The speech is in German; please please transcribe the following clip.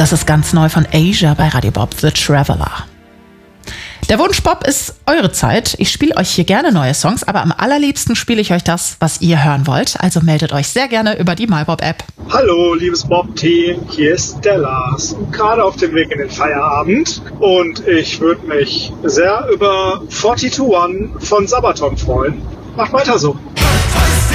Das ist ganz neu von Asia bei Radio Bob, The Traveler. Der Wunsch Bob ist eure Zeit. Ich spiele euch hier gerne neue Songs, aber am allerliebsten spiele ich euch das, was ihr hören wollt. Also meldet euch sehr gerne über die MyBob-App. Hallo, liebes Bob-Team, hier ist der Lars. Gerade auf dem Weg in den Feierabend. Und ich würde mich sehr über 42 One von Sabaton freuen. Macht weiter so.